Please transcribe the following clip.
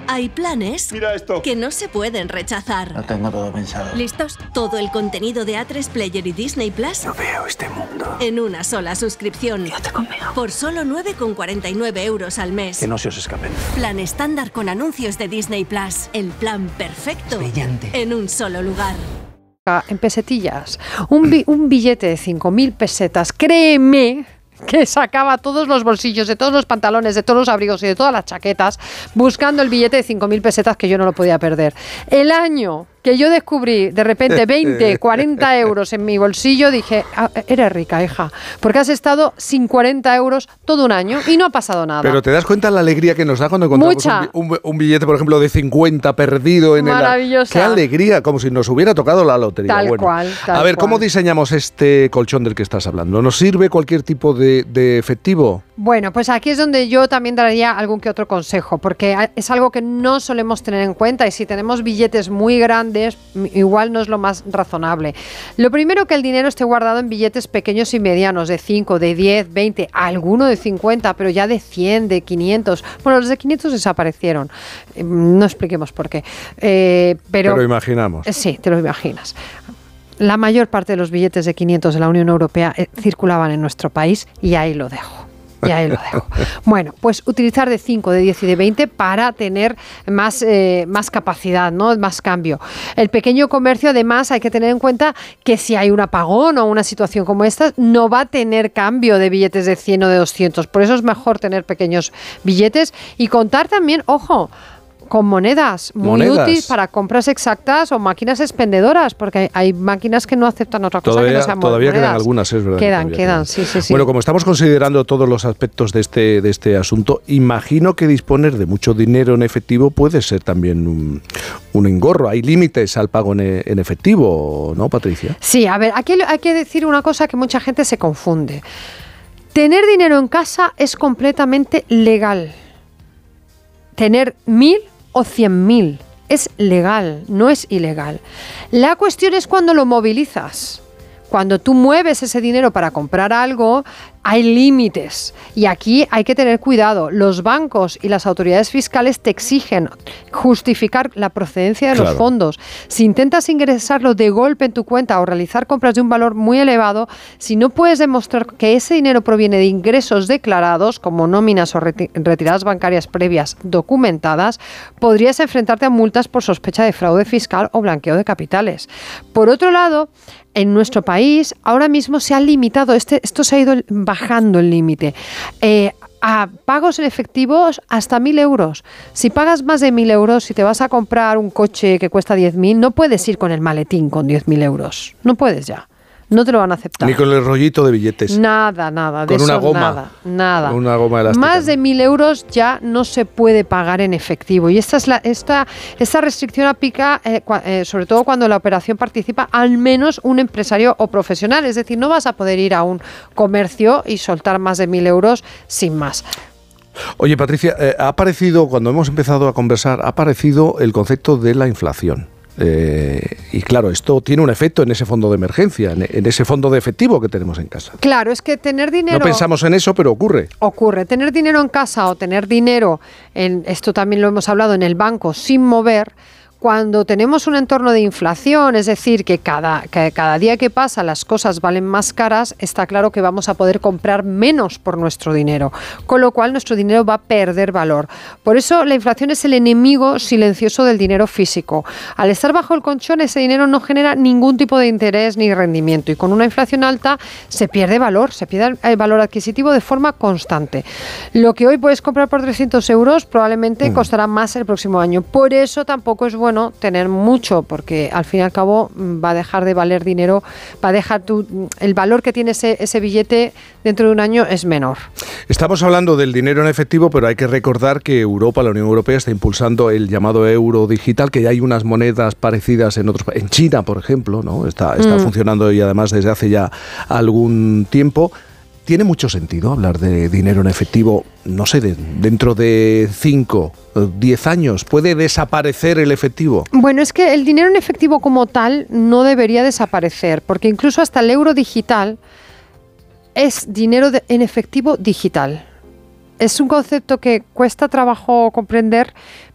Hay planes Mira esto. que no se pueden rechazar. Lo tengo todo pensado. ¿Listos? Todo el contenido de A3 Player y Disney Plus No veo este mundo. en una sola suscripción. Yo te conmigo. Por solo 9,49 euros al mes. Que no se os escapen. Plan estándar con anuncios de Disney Plus. El plan perfecto. Brillante. En un solo lugar. En pesetillas. Un billete de 5.000 pesetas, créeme que sacaba todos los bolsillos de todos los pantalones, de todos los abrigos y de todas las chaquetas buscando el billete de 5.000 pesetas que yo no lo podía perder. El año que yo descubrí de repente 20, 40 euros en mi bolsillo, dije, eres rica, hija, porque has estado sin 40 euros todo un año y no ha pasado nada. Pero te das cuenta la alegría que nos da cuando encontramos un billete, por ejemplo, de 50 perdido en Maravillosa. ¡Qué alegría! Como si nos hubiera tocado la lotería. Tal cual. A ver, ¿cómo diseñamos este colchón del que estás hablando? ¿Nos sirve cualquier tipo de efectivo? Bueno, pues aquí es donde yo también daría algún que otro consejo, porque es algo que no solemos tener en cuenta y si tenemos billetes muy grandes, igual no es lo más razonable. Lo primero, que el dinero esté guardado en billetes pequeños y medianos, de 5, de 10, 20, alguno de 50, pero ya de 100, de 500. Bueno, los de 500 desaparecieron. No expliquemos por qué. Pero imaginamos. Sí, te lo imaginas. La mayor parte de los billetes de 500 de la Unión Europea circulaban en nuestro país y ahí lo dejo. Y ahí lo dejo. Bueno, pues utilizar de 5, de 10 y de 20 para tener más capacidad, ¿no? Más cambio. El pequeño comercio, además, hay que tener en cuenta que si hay un apagón o una situación como esta, no va a tener cambio de billetes de 100 o de 200. Por eso es mejor tener pequeños billetes y contar también, ojo, con monedas muy útiles para compras exactas o máquinas expendedoras, porque hay máquinas que no aceptan otra cosa que no sean monedas. Todavía quedan algunas, es verdad. Quedan, sí. Bueno, como estamos considerando todos los aspectos de este asunto, imagino que disponer de mucho dinero en efectivo puede ser también un engorro. Hay límites al pago en efectivo, ¿no, Patricia? Sí, a ver, aquí hay que decir una cosa que mucha gente se confunde. Tener dinero en casa es completamente legal. Tener 1.000 o 100.000 es legal, no es ilegal. La cuestión es cuando lo movilizas. Cuando tú mueves ese dinero para comprar algo, hay límites. Y aquí hay que tener cuidado. Los bancos y las autoridades fiscales te exigen justificar la procedencia de los fondos. Si intentas ingresarlo de golpe en tu cuenta o realizar compras de un valor muy elevado, si no puedes demostrar que ese dinero proviene de ingresos declarados, como nóminas o retiradas bancarias previas documentadas, podrías enfrentarte a multas por sospecha de fraude fiscal o blanqueo de capitales. Por otro lado, en nuestro país ahora mismo se ha limitado, esto se ha ido bajando el límite, a pagos en efectivos hasta 1.000 euros. Si pagas más de 1.000 euros, si te vas a comprar un coche que cuesta 10.000, no puedes ir con el maletín con 10.000 euros. No puedes ya. No te lo van a aceptar. Ni con el rollito de billetes. Nada. Con una goma. Nada. Con una goma elástica. Más de 1.000 euros ya no se puede pagar en efectivo. Y esta restricción aplica sobre todo cuando la operación participa al menos un empresario o profesional. Es decir, no vas a poder ir a un comercio y soltar más de 1.000 euros sin más. Oye, Patricia, ha aparecido, cuando hemos empezado a conversar, ha aparecido el concepto de la inflación. Y claro, esto tiene un efecto en ese fondo de emergencia, en ese fondo de efectivo que tenemos en casa. Claro, es que tener dinero... No pensamos en eso, pero ocurre. Tener dinero en casa o tener dinero, esto también lo hemos hablado, en el banco sin mover. Cuando tenemos un entorno de inflación, es decir, que cada día que pasa las cosas valen más caras, está claro que vamos a poder comprar menos por nuestro dinero, con lo cual nuestro dinero va a perder valor. Por eso la inflación es el enemigo silencioso del dinero físico. Al estar bajo el colchón, ese dinero no genera ningún tipo de interés ni rendimiento y con una inflación alta se pierde valor, se pierde el valor adquisitivo de forma constante. Lo que hoy puedes comprar por 300 euros probablemente costará más el próximo año. Por eso tampoco es bueno tener mucho, porque al fin y al cabo va a dejar de valer dinero, va a dejar el valor que tiene ese billete dentro de un año es menor. Estamos hablando del dinero en efectivo, pero hay que recordar que Europa, la Unión Europea, está impulsando el llamado euro digital, que ya hay unas monedas parecidas en otros países. En China, por ejemplo, ¿no? Está funcionando y además desde hace ya algún tiempo. ¿Tiene mucho sentido hablar de dinero en efectivo, no sé, dentro de 5 o 10 años? ¿Puede desaparecer el efectivo? Bueno, es que el dinero en efectivo como tal no debería desaparecer, porque incluso hasta el euro digital es dinero en efectivo digital. Es un concepto que cuesta trabajo comprender,